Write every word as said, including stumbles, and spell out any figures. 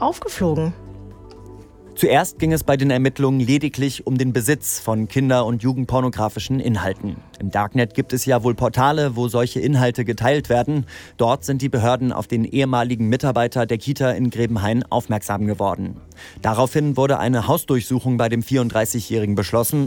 aufgeflogen? Zuerst ging es bei den Ermittlungen lediglich um den Besitz von kinder- und jugendpornografischen Inhalten. Im Darknet gibt es ja wohl Portale, wo solche Inhalte geteilt werden. Dort sind die Behörden auf den ehemaligen Mitarbeiter der Kita in Grebenhain aufmerksam geworden. Daraufhin wurde eine Hausdurchsuchung bei dem vierunddreißigjährigen beschlossen